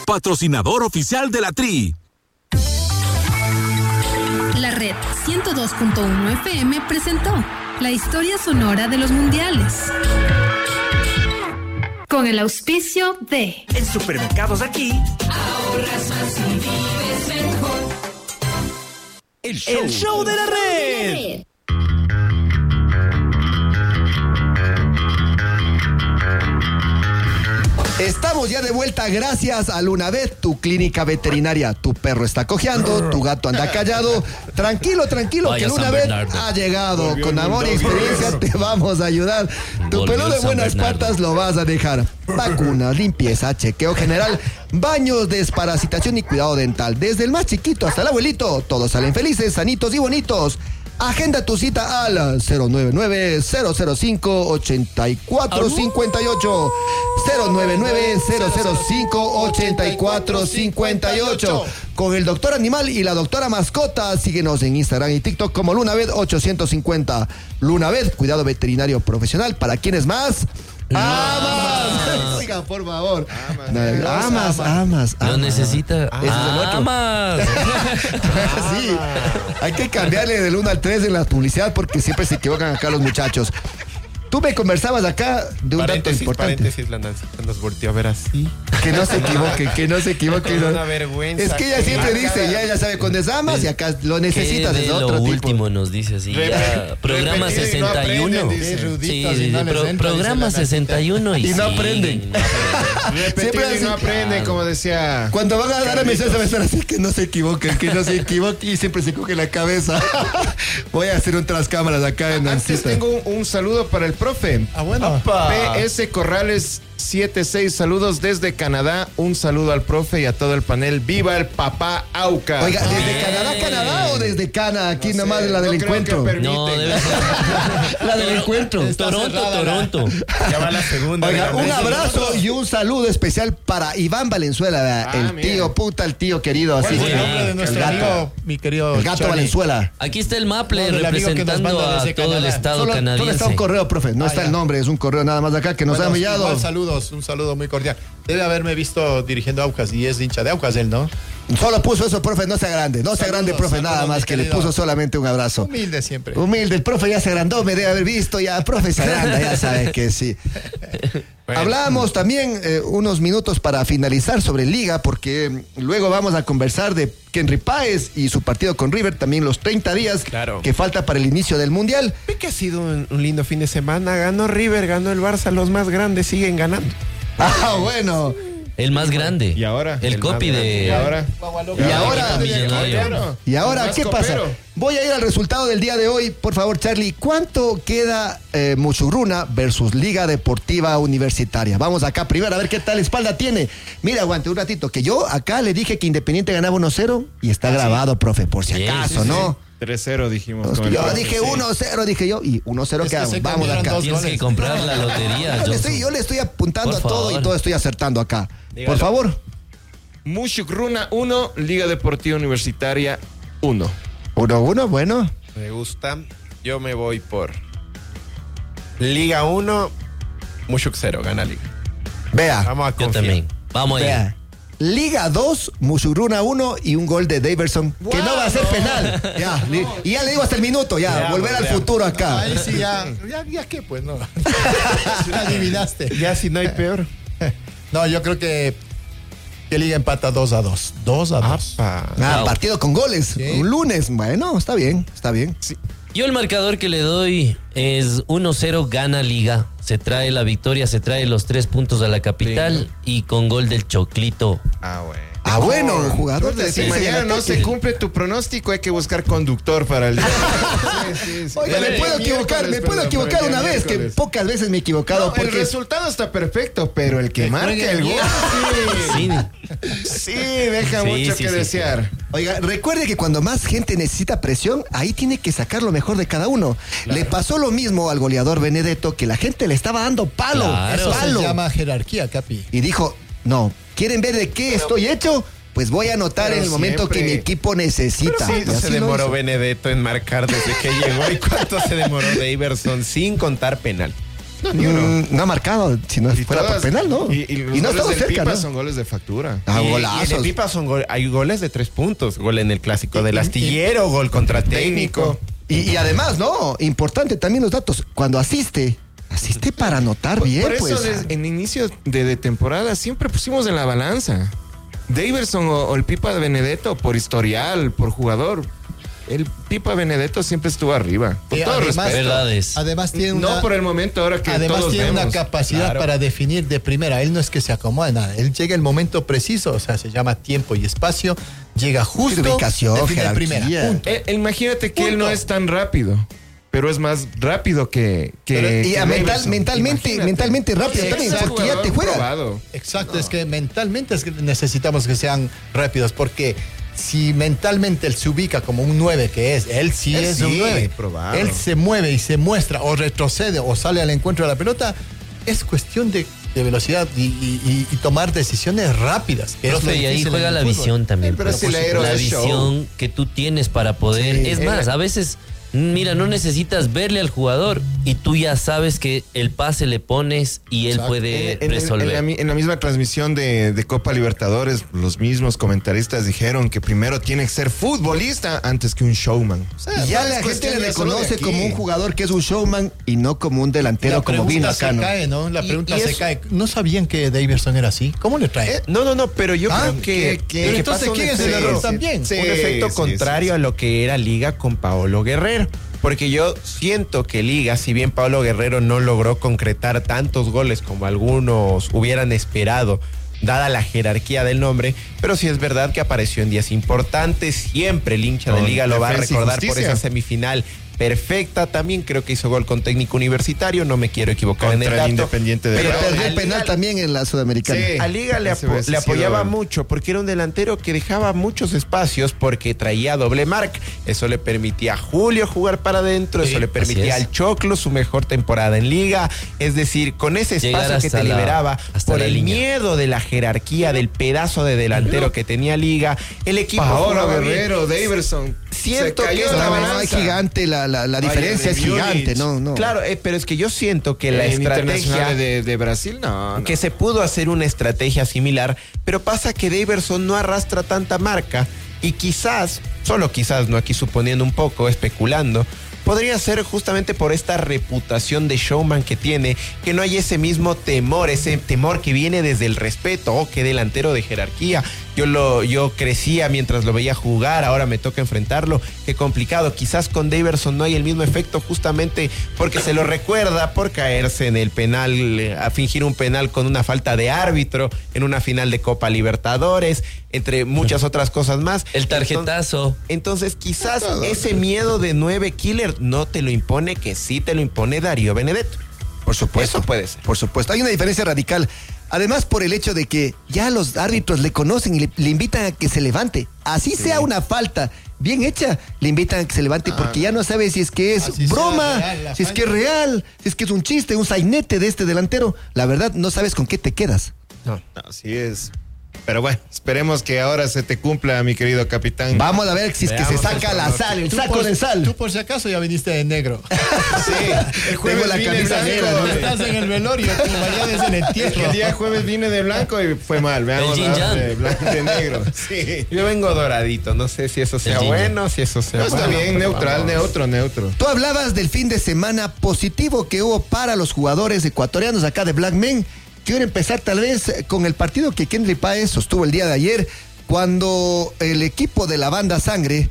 patrocinador oficial de la Tri. La Red 102.1 FM presentó la historia sonora de los mundiales. Con el auspicio de... En Supermercados Aquí, ahorras más y vives mejor. El show de la red. Estamos ya de vuelta gracias a Lunavet, tu clínica veterinaria. Tu perro está cojeando, tu gato anda callado. Tranquilo, Vaya, que Lunavet ha llegado. Volvió Con amor y experiencia te vamos a ayudar. Tu Volvió pelo de el San buenas Bernardo. patas lo vas a dejar. Vacunas, limpieza, chequeo general, baños, desparasitación y cuidado dental. Desde el más chiquito hasta el abuelito, todos salen felices, sanitos y bonitos. Agenda tu cita al 099-005-8458. 099-005-8458. Con el doctor animal y la doctora mascota. Síguenos en Instagram y TikTok como Lunavet 850. Lunavet, cuidado veterinario profesional. ¿Para quiénes más? ¡Amas! Oigan, por favor. Amas. Lo necesita. Ese es el otro. Amas. Sí, hay que cambiarle del 1 al 3 en la publicidad porque siempre se equivocan acá los muchachos. Tú me conversabas acá de un dato importante. Paréntesis, la Nancita nos volteó a ver así. Que no se equivoque. Con no. una vergüenza. Es que ella siempre dice, ya ella sabe cuando es amas y acá lo necesitas, es lo otro tipo. último nos dice así. Ya, programa repetir y no 61. aprenden, dice. Sí, programa 61 Y no aprenden. Repetir Siempre y así. no aprende, como decía. Cuando van a dar a Carlitos. mensaje va a estar así, que no se equivoquen y siempre se coge la cabeza. Voy a hacer otras cámaras acá en Antes Nancita. tengo un saludo para el profe. bueno. PS Corrales 76, saludos desde Canadá. Un saludo al profe y a todo el panel. ¡Viva el papá Auca! Oiga, ¿desde Canadá o desde Cana? Aquí No nomás sé, la del no creo encuentro. que permiten. No, debe ser. La del encuentro. Toronto. Ya va la segunda. Oiga, de la un mesa. abrazo y un saludo especial para Iván Valenzuela, ¿verdad? El mira. tío, el tío querido. Así ¿Cuál es el que- nombre de el nuestro gato. amigo, mi querido El gato Charlie? Valenzuela. Aquí está el Maple No, del amigo que nos representando manda a desde todo el Canadá. estado Solo está un canadiense. correo, profe. No está ya. el nombre, es un correo nada más acá que nos Bueno, ha enviado. igual saludos, un saludo muy cordial. Debe haberme visto dirigiendo a Aucas y es hincha de Aucas él, ¿no? Solo puso eso, profe, no sea grande. No sea grande, profe, saludos, nada más mi que le querido. puso solamente un abrazo. Humilde siempre. Humilde, el profe ya se agrandó, me debe haber visto ya, profe se agranda, ya sabe que sí. Bueno. Hablábamos también unos minutos para finalizar sobre Liga, porque luego vamos a conversar de Henry Páez y su partido con River, también los 30 días Claro. que falta para el inicio del Mundial. Ve que ha sido un lindo fin de semana. Ganó River, ganó el Barça. Los más grandes siguen ganando. Ah, bueno. El más grande. Y ahora. El copy más grande. de. Y ahora. Y ahora, Millonario. ¿Y ahora Más qué pasa? copero. Voy a ir al resultado del día de hoy. Por favor, Charlie, ¿cuánto queda Muchurruna versus Liga Deportiva Universitaria? Vamos acá primero a ver qué tal espalda tiene. Mira, aguante un ratito, que yo acá le dije que Independiente ganaba 1-0 y está grabado, profe, por si Sí, acaso, sí, ¿no? 3-0 dijimos. con el Yo profe, dije sí. 1-0, dije yo, y 1-0 Es que quedamos. se Vamos comieron acá. dos Tienes que goles. comprar la lotería. Yo le estoy apuntando Por a todo favor. y todo estoy acertando acá. Dígalo. Por favor. Mushugruna 1, Liga Deportiva Universitaria 1. 1-1, bueno. Me gusta. Yo me voy por Liga 1, Mushuk 0, gana Liga. Vea. Vamos a Yo confiar. también. Vamos ahí. Vea. Liga 2, Musuruna 1 y un gol de Daverson, que no va a ser penal. Ya, y ya le digo hasta el minuto, ya, volver al futuro acá. Ahí sí, ya qué, pues no. Ya adivinaste. Ya si no hay peor. No, yo creo que Liga empata 2-2. 2-2. Wow. Partido con goles, Sí. un lunes. Bueno, está bien, está bien. Yo el marcador que le doy es 1-0, gana Liga. Se trae la victoria, se trae los 3 puntos a la capital y con gol del Choclito. Bueno. Ah, bueno, jugador de Si defensa y mañana no ataque. se cumple tu pronóstico, hay que buscar conductor para el día. Sí. Oiga, me puedo equivocar una vez, que pocas veces me he equivocado. No, el porque resultado está perfecto, pero el que marca el gol, Sí. sí, deja Sí, mucho sí, que sí, desear. Oiga, recuerde que cuando más gente necesita presión, ahí tiene que sacar lo mejor de cada uno. Le pasó lo mismo al goleador Benedetto, que la gente le estaba dando palo, Claro. Eso palo. se llama jerarquía, Capi. Y dijo, no, ¿quieren ver de qué estoy hecho? Pues voy a anotar Pero en el momento siempre- que mi equipo necesita. Sí, Y así se lo demoró hizo. Benedetto en marcar desde que llegó. ¿Y cuánto se demoró Daverson sin contar penal? No, ni uno. No ha marcado, si no fuera por penal, ¿no? Y los no ha goles estado del cerca, Pipa ¿no? son goles de factura. Ah, Y en golazos. el Pipa hay goles de 3 puntos. Gol en el clásico del astillero, gol contra técnico. Y además, ¿no? Importante también los datos. Cuando asiste para anotar bien, Por eso, pues. en inicio de temporada siempre pusimos en la balanza. Daverson o el Pipa Benedetto por historial, por jugador. El Pipa Benedetto siempre estuvo arriba. Con todo respeto. Verdades. Además tiene una, No por el momento ahora que además todos tiene vemos. una capacidad Claro. para definir de primera. Él no es que se acomode nada. Él llega el momento preciso, o sea, se llama tiempo y espacio. Llega justo. Ubicación, define de jerarquía. primera. Punto. Imagínate que él no es tan rápido, pero es más rápido que Y Daverson. mentalmente rápido también, Exacto. porque ya te juega. Probado. Exacto, es que mentalmente es que necesitamos que sean rápidos, porque si mentalmente él se ubica como un 9 que es, él sí Él es sí, un 9. probado. Él se mueve y se muestra o retrocede o sale al encuentro de la pelota, es cuestión de velocidad y tomar decisiones rápidas. Que es lo Profe, y ahí difícil juega en la el fútbol. visión también. Pero profe. brasilero La es show. visión que tú tienes para poder. Sí. Es más, a veces, mira, no necesitas verle al jugador y tú ya sabes que el pase le pones y él Exacto. puede resolver. En la misma transmisión de Copa Libertadores, los mismos comentaristas dijeron que primero tiene que ser futbolista antes que un showman. O sea, Y ya no es la gente cuestión le ya solo de reconoce aquí. como un jugador que es un showman y no como un delantero La como vino pregunta acá, se ¿no? cae, ¿no? La Y- pregunta y se eso- cae. ¿No sabían que Daverson era así? ¿Cómo le trae? No, pero yo Ah, creo que pero entonces, pasa un ¿quién es el efecto- error también? Sí, un efecto sí, contrario sí. a lo que era Liga con Paolo Guerrero. Porque yo siento que Liga, si bien Paolo Guerrero no logró concretar tantos goles como algunos hubieran esperado, dada la jerarquía del nombre, pero sí es verdad que apareció en días importantes. Siempre el hincha de Con Liga lo va a Defensa y recordar por Justicia. esa semifinal perfecta. También creo que hizo gol con Técnico Universitario, no me quiero equivocar en el Contra el dato. Independiente de Pero Pero perdió el al penal Liga- también en la Sudamericana. Sí. a Liga le Ese hubiese apoyaba sido- mucho porque era un delantero que dejaba muchos espacios porque traía doble marca. Eso le permitía a Julio jugar para adentro, Sí, eso le así permitía es. al Choclo su mejor temporada en Liga. Es decir, con ese Llegar espacio que hasta te la- liberaba hasta por la el línea. miedo de la jerarquía del pedazo de delantero que tenía Liga, el equipo Paolo jugaba bien. Guerrero, Daverson. Siento Se cayó que esta esta No, balanza. es gigante, la diferencia es Bayern de gigante, Múnich. no. Claro, pero es que yo siento que la Internacional estrategia de Brasil, no. que se pudo hacer una estrategia similar, pero pasa que Daverson no arrastra tanta marca y quizás, solo quizás, no aquí suponiendo un poco, especulando, podría ser justamente por esta reputación de showman que tiene, que no hay ese mismo temor, ese temor que viene desde el respeto, oh, qué delantero de jerarquía. Yo crecía mientras lo veía jugar, ahora me toca enfrentarlo, qué complicado. Quizás con Daverson no hay el mismo efecto justamente porque se lo recuerda por caerse en el penal, a fingir un penal con una falta de árbitro en una final de Copa Libertadores, entre muchas otras cosas más. El tarjetazo. Entonces quizás ese miedo de 9 killer no te lo impone, que sí te lo impone Darío Benedetto. Por supuesto. Eso puede ser. Por supuesto. Hay una diferencia radical. Además, por el hecho de que ya los árbitros le conocen y le invitan a que se levante. Así sea una falta bien hecha, le invitan a que se levante porque ya no sabe si es que es Así sea broma, real la si es que es falta. real, si es que es un chiste, un sainete de este delantero. La verdad, no sabes con qué te quedas. Así es. Pero bueno, esperemos que ahora se te cumpla, mi querido capitán. Vamos a ver si es que se Veamos saca el la pronóstico. sal, el Tú saco por- de sal. Tú por si acaso ya viniste de negro. Sí, el Tengo la vine camisa blanco, negra, ¿no? Estás en el velorio, tú mañana es en el Es entierro. que el día jueves vine de blanco y fue mal. Veamos El ahora yin-yang. de blanco y de negro. Sí. Yo vengo doradito, no sé si eso sea El bueno, si eso sea No, está bueno, bien, pero neutral, vamos. neutro. Tú hablabas del fin de semana positivo que hubo para los jugadores ecuatorianos acá de Black Men. Quiero empezar tal vez con el partido que Kendry Páez sostuvo el día de ayer, cuando el equipo de la banda Sangre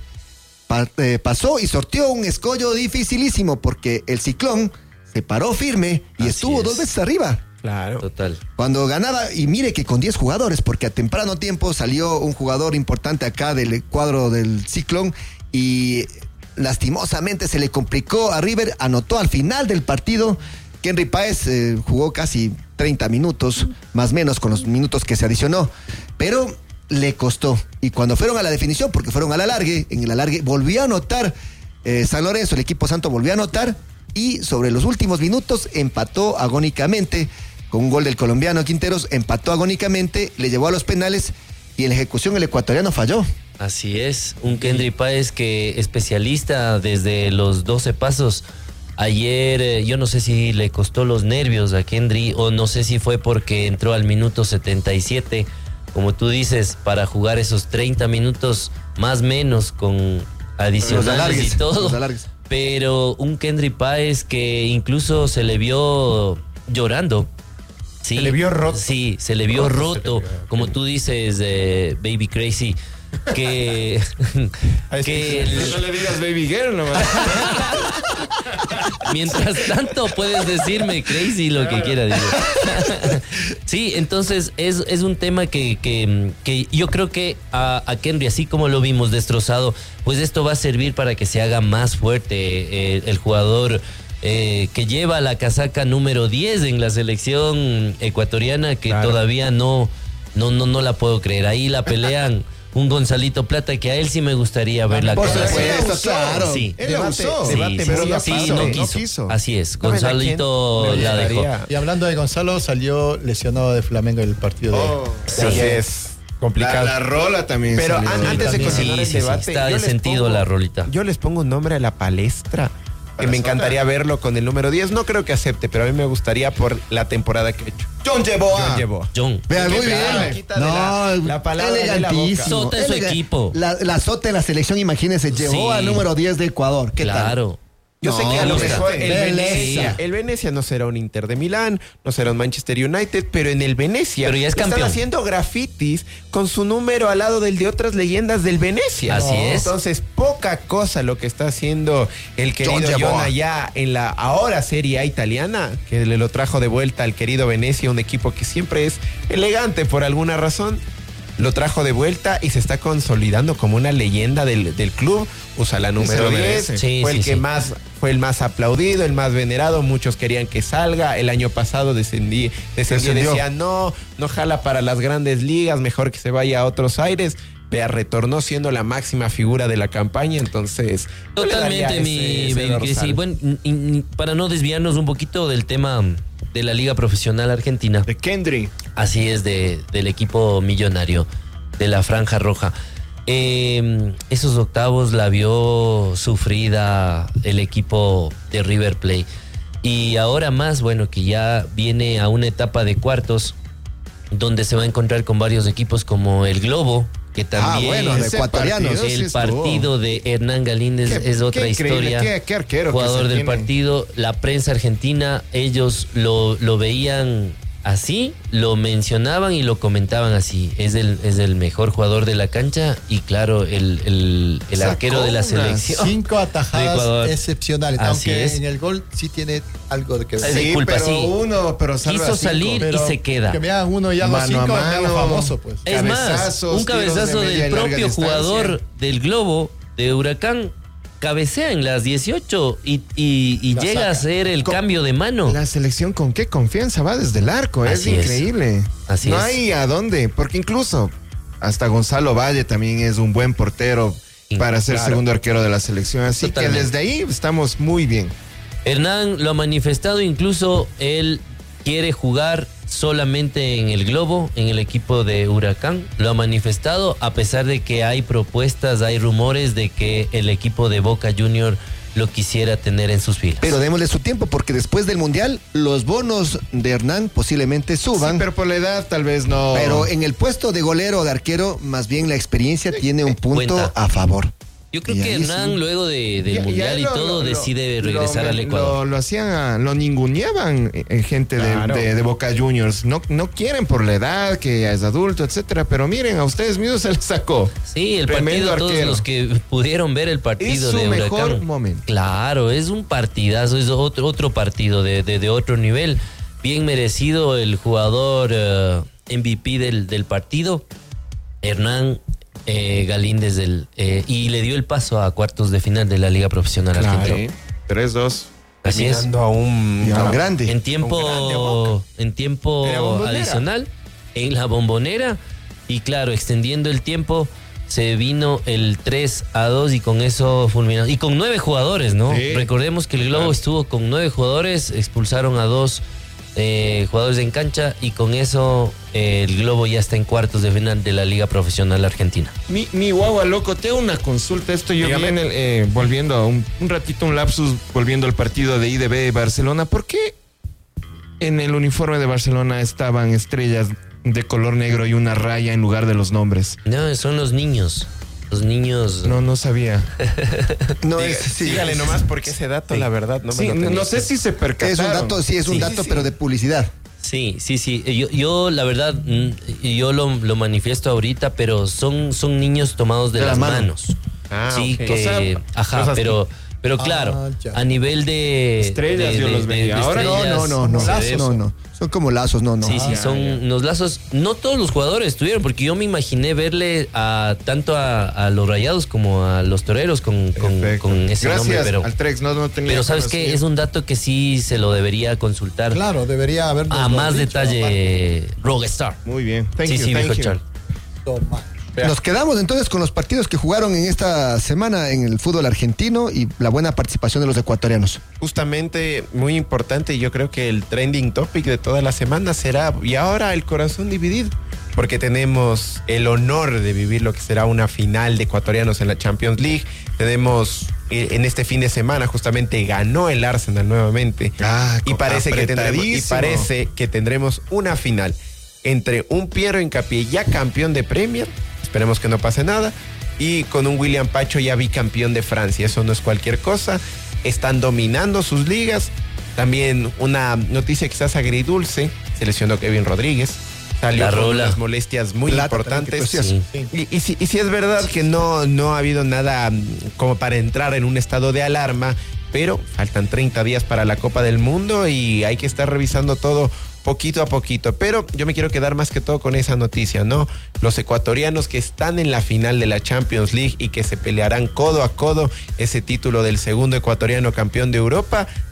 pasó y sorteó un escollo dificilísimo porque el Ciclón se paró firme y Así estuvo es. 2 veces arriba. Claro. Total. Cuando ganaba, y mire que con 10 jugadores, porque a temprano tiempo salió un jugador importante acá del cuadro del Ciclón y lastimosamente se le complicó a River, anotó al final del partido. Kendry Páez jugó casi 30 minutos, más o menos con los minutos que se adicionó, pero le costó. Y cuando fueron a la definición, porque fueron al alargue, en el alargue volvió a anotar San Lorenzo, el equipo santo volvió a anotar y sobre los últimos minutos empató agónicamente con un gol del colombiano Quinteros, empató agónicamente, le llevó a los penales y en la ejecución el ecuatoriano falló. Así es, un Kendry Páez que especialista desde los 12 pasos Ayer, yo no sé si le costó los nervios a Kendry o no sé si fue porque entró al minuto 77, como tú dices, para jugar esos 30 minutos más menos con adicionales y todo. Pero un Kendry Páez que incluso se le vio llorando. Sí, se le vio roto. Sí, se le vio roto, como tú dices, Baby Crazy. Que no le digas Baby Girl nomás. Mientras tanto puedes decirme Crazy lo que quiera decir. Sí, entonces es un tema que yo creo que a Kendry, así como lo vimos destrozado, pues esto va a servir para que se haga más fuerte el jugador que lleva la casaca número 10 en la selección ecuatoriana, que todavía no la puedo creer. Ahí la pelean un Gonzalito Plata, que a él sí me gustaría ver la cara. Claro. Sí. Él usó. Debate, pero no quiso. Así es, Gonzalito la dejó. Y hablando de Gonzalo, salió lesionado de Flamengo en el partido Sí, es complicado. La rola también. Pero salió. antes de continuar el debate, está de sentido la rolita. Yo les pongo un nombre a la palestra. Que me encantaría verlo con el número 10. No creo que acepte, pero a mí me gustaría por la temporada que ha hecho. John Yeboah. Vean, muy bien. No, la palabra elegantísimo. Sota en su equipo. La Sota en la selección, imagínense, llevó al número 10 de Ecuador. ¿Qué claro. Yo sé que a lo mejor Venecia. el Venecia no será un Inter de Milán, no será un Manchester United, pero en el Venecia pero ya es campeón. Están haciendo grafitis con su número al lado del de otras leyendas del Venecia. Así es. Entonces, poca cosa lo que está haciendo el querido John allá en la ahora Serie A italiana, que le lo trajo de vuelta al querido Venecia, un equipo que siempre es elegante por alguna razón. Lo trajo de vuelta y se está consolidando como una leyenda del club. Usa la número 10. Fue el más aplaudido, el más venerado. Muchos querían que salga. El año pasado descendió. Decían, no jala para las grandes ligas, mejor que se vaya a otros aires. Vea, retornó siendo la máxima figura de la campaña, entonces... Totalmente, mi baby. Sí, bueno, para no desviarnos un poquito del tema de la Liga Profesional Argentina. De Kendry. Así es, del equipo millonario, de la Franja Roja. Esos octavos la vio sufrida el equipo de River Plate. Y ahora más, bueno, que ya viene a una etapa de cuartos, donde se va a encontrar con varios equipos como el Globo, que también de ecuatorianos. El partido de Hernán Galíndez es otra historia. Qué arquero. Jugador del partido. La prensa argentina, ellos lo veían así, lo mencionaban y lo comentaban así. Es el mejor jugador de la cancha y claro, el arquero de la selección. 5 atajadas de excepcionales. Así aunque es. en el gol sí tiene algo de que ver. Sí, culpa, pero sí. pero quiso salir y se queda. Que me hagan uno y hago Mano 5, a me hago mano. famoso, pues. Es más, un cabezazo del propio jugador del Globo, de Huracán, cabecea en las 18 y llega saca. a hacer el cambio de mano. La selección con qué confianza va desde el arco, es Así es. increíble. Así no es. hay a dónde, porque incluso hasta Gonzalo Valle también es un buen portero para ser segundo arquero de la selección, así Totalmente. que desde ahí estamos muy bien. Hernán lo ha manifestado, incluso él quiere jugar solamente en el Globo, en el equipo de Huracán. Lo ha manifestado, a pesar de que hay propuestas, hay rumores de que el equipo de Boca Junior lo quisiera tener en sus filas. Pero démosle su tiempo, porque después del Mundial, los bonos de Hernán posiblemente suban. Sí, pero por la edad tal vez no. Pero en el puesto de golero o de arquero, más bien la experiencia tiene un punto cuenta. a favor. Yo creo Y que ahí Hernán, sí. luego del Mundial y todo, decide lo- regresar al Ecuador. Lo hacían, lo ninguneaban gente de Boca Juniors. No quieren por la edad, que ya es adulto, etcétera. Pero miren, a ustedes mismos se les sacó. Sí, el Tremendo partido, todos arquero. los que pudieron ver el partido Es su de Huracán. mejor momento. Claro, es un partidazo, es otro partido de otro nivel. Bien merecido el jugador MVP del partido, Hernán Galíndez, y le dio el paso a cuartos de final de la Liga Profesional Argentina. 3-2. Así es. Terminando a un grande. En tiempo En la Bombonera. adicional, en la Bombonera, y claro, extendiendo el tiempo, se vino el 3-2 y con eso fulminó. Y con 9 jugadores, ¿no? Sí. Recordemos que el Globo estuvo con 9 jugadores, expulsaron a 2 jugadores en cancha y con eso el Globo ya está en cuartos de final de la Liga Profesional Argentina. Mi guagua loco, te hago una consulta. Esto yo vi en volviendo a un ratito, un lapsus, volviendo al partido de IDB Barcelona. ¿Por qué en el uniforme de Barcelona estaban estrellas de color negro y una raya en lugar de los nombres? No, son los niños. Los niños. No sabía. Dígale nomás porque ese dato, la verdad, no me lo tenía. No sé si se percataron. Es un dato, es un dato, pero de publicidad. Sí. Yo la verdad, yo lo manifiesto ahorita, pero son niños tomados de las manos. Sí, okay. que. Pero claro, a nivel de estrellas yo los veía. Ahora no. Son como lazos, no. Sí, son unos lazos. No todos los jugadores tuvieron, porque yo me imaginé verle tanto a los Rayados como a los Toreros con ese nombre. Gracias, Altrex, no tenía. Pero ¿sabes qué? Es un dato que sí se lo debería consultar. Claro, debería haber. A más detalle, Rockstar. Muy bien. Thank you, dijo Charles. Toma. Nos quedamos entonces con los partidos que jugaron en esta semana en el fútbol argentino y la buena participación de los ecuatorianos. Justamente, muy importante, yo creo que el trending topic de toda la semana será, y ahora el corazón dividido, porque tenemos el honor de vivir lo que será una final de ecuatorianos en la Champions League. Tenemos, en este fin de semana, justamente ganó el Arsenal nuevamente, y parece que tendremos una final entre un Piero Hincapié ya campeón de Premier, esperemos que no pase nada, y con un William Pacho ya bicampeón de Francia. Eso no es cualquier cosa. Están dominando sus ligas. También una noticia quizás agridulce: se lesionó Kevin Rodríguez. Salió con unas molestias muy importantes. Sí. Y si es verdad que no ha habido nada como para entrar en un estado de alarma, pero faltan 30 días para la Copa del Mundo y hay que estar revisando todo poquito a poquito. Pero yo me quiero quedar más que todo con esa noticia, ¿no? Los ecuatorianos que están en la final de la Champions League y que se pelearán codo a codo ese título del segundo ecuatoriano campeón de Europa,